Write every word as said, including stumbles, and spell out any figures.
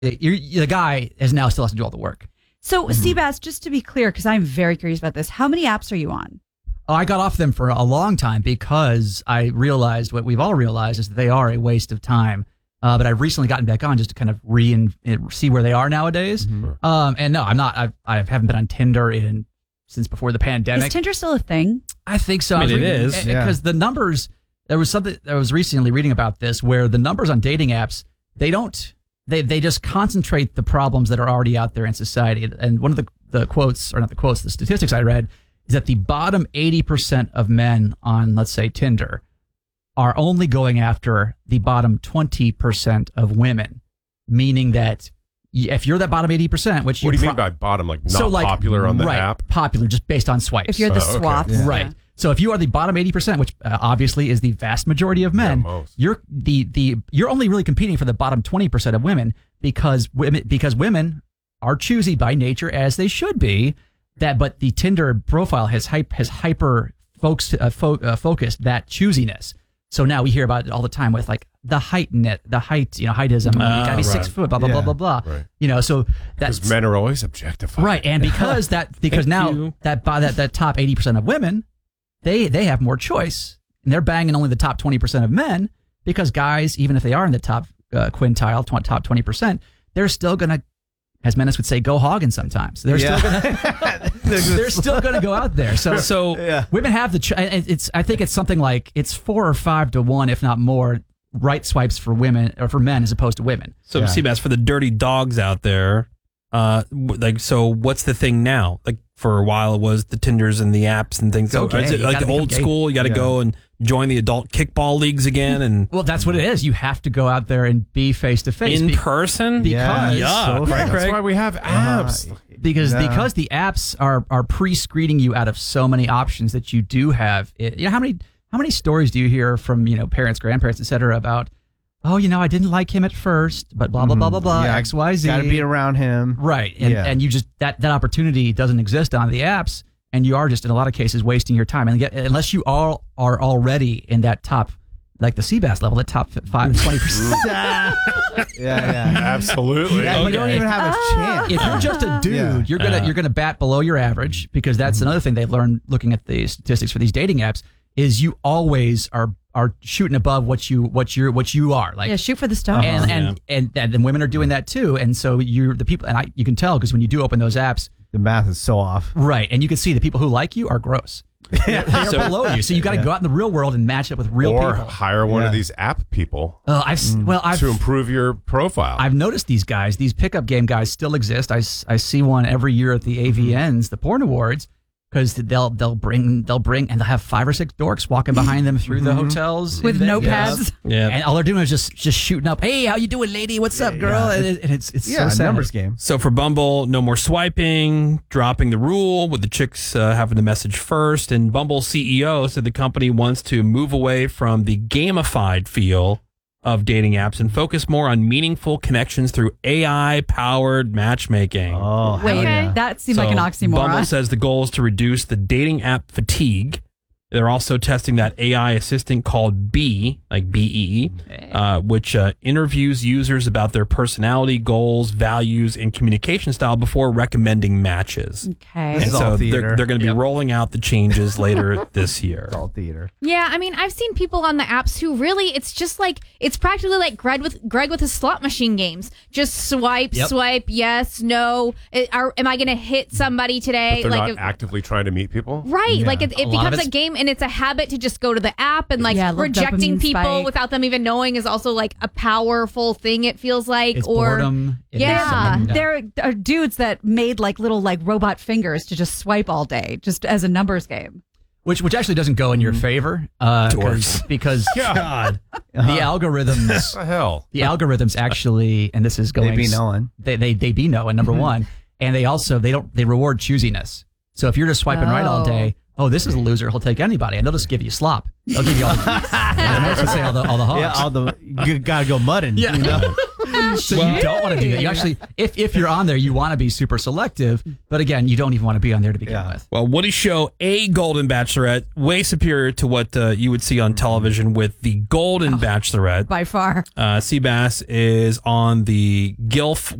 you're, the guy is now still has to do all the work. So, mm-hmm. Seabass, just to be clear, because I'm very curious about this, how many apps are you on? Oh, I got off them for a long time because I realized what we've all realized is that they are a waste of time. Uh, but I've recently gotten back on just to kind of re and see where they are nowadays. Mm-hmm. Um, and no, I'm not. I've, I haven't been on Tinder in since before the pandemic. Is Tinder still a thing? I think so. I mean, I it is because yeah. the numbers. There was something I was recently reading about this, where the numbers on dating apps they don't they they just concentrate the problems that are already out there in society. And one of the the quotes, or not the quotes, the statistics I read is that the bottom eighty percent of men on, let's say, Tinder are only going after the bottom twenty percent of women, meaning that if you're that bottom eighty percent, which what you do you pro- mean by bottom? Like not so like, popular on the right, app? Popular just based on swipes. If you're the oh, okay. swaths. Yeah. Right. So if you are the bottom eighty percent, which uh, obviously is the vast majority of men, yeah, you're the the you're only really competing for the bottom twenty percent of women because women because women are choosy by nature, as they should be. That but the Tinder profile has hype has hyper folks uh, fo- uh, focused that choosiness. So now we hear about it all the time with like the height net, the height, you know, heightism. Uh, you gotta be right. six foot, blah blah yeah. blah blah blah. Right. You know, so that's because men are always objectified. right, and because that because now you. that by that that top eighty percent of women, they they have more choice, and they're banging only the top twenty percent of men because guys, even if they are in the top uh, quintile, tw- top twenty percent, they're still gonna, as Menace would say, go hogging sometimes. They're Yeah. still gonna they're still gonna go out there. So So Yeah. women have the ch- and it's I think it's something like it's four or five to one, if not more, right swipes for women or for men as opposed to women. So, Yeah. Seabass, for the dirty dogs out there, uh, w- like, so what's the thing now? Like, for a while, it was the Tinders and the apps and things. Go So, gay. is it You like gotta the old become gay. school? You got to Yeah. go and join the adult kickball leagues again and Well, that's what it is. You have to go out there and be face to face in be- person? because Yuck. so Right, That's Craig? why we have apps. Uh, because Yeah. because the apps are are pre-screening you out of so many options that you do have. It, you know how many how many stories do you hear from, you know, parents, grandparents, et cetera about, oh, you know, I didn't like him at first, but blah blah blah blah blah Yeah, X Y Z. Got to be around him. Right, and Yeah. and you just that that opportunity doesn't exist on the apps, and you are just in a lot of cases wasting your time. And get, unless you all are already in that top, like the Seabass level, the top five twenty percent. yeah, yeah. Absolutely. Yeah, You don't Okay. even have a chance. If you're just a dude, Yeah. you're gonna Uh. you're gonna bat below your average, because that's Mm-hmm. another thing they've learned looking at the statistics for these dating apps is you always are are shooting above what you what you what you are like. Yeah, shoot for the stars. And, Uh-huh. and, and and then women are doing that too, and so you're the people, and I you can tell because when you do open those apps, The math is so off. right, and you can see the people who like you are gross. They're So- below you, so you got to go out in the real world and match it with real or people. hire one Yeah. of these app people Uh, I've s well I've to improve your profile. I've noticed these guys, these pickup game guys still exist. I, s- I see one every year at the A V Ns, the porn awards, because they'll they'll bring they'll bring and they'll have five or six dorks walking behind them through the hotels With in notepads. Vegas. Yeah. And all they're doing is just just shooting up. Hey, how you doing, lady? What's up, girl? And, it, and it's it's Yeah, so sad. numbers game. So for Bumble, no more swiping, dropping the rule with the chicks uh, having the message first. And Bumble C E O said the company wants to move away from the gamified feel of dating apps and focus more on meaningful connections through A I-powered matchmaking. Oh, hell Wait, yeah. that seemed like an So oxymoron. Bumble says the goal is to reduce the dating app fatigue. They're also testing that A I assistant called Bee, like B E E, uh, which uh, interviews users about their personality, goals, values, and communication style before recommending matches. Okay. This And is so all they're, theater. they're going to be Yep. rolling out the changes later this year. It's all theater. Yeah, I mean, I've seen people on the apps who really, it's just like, it's practically like Greg with Greg with his slot machine games. Just swipe, Yep. swipe, yes, no. It, are, am I going to hit somebody today? but they're like, not if- actively trying to meet people. right? Yeah. Like it, A it lot of becomes a it's- game, and it's a habit to just go to the app, and like Yeah, a little rejecting dopamine people spike. without them even knowing is also like a powerful thing. It feels like, It's or boredom. It is Yeah. something- There are dudes that made like little like robot fingers to just swipe all day, just as a numbers game. which which actually doesn't go in your favor, uh, Dorks. because God. the algorithms. What the hell? The algorithms actually, and this is going. They be knowing. They they they be knowing number one, and they also they don't they reward choosiness. So if you're just swiping right all Oh. day, oh, this is a loser. He'll take anybody, and they'll just give you slop. They'll give you all. yeah, I was gonna say all the all the hogs. Yeah, all the you gotta go mudding. Yeah. You know? So you don't want to do that. You actually, if if you're on there, you want to be super selective. But again, you don't even want to be on there to begin Yeah. with. Well, Woody show a Golden Bachelorette way superior to what uh, you would see on television with the Golden Bachelorette. By far. Uh, Seabass is on the Gilf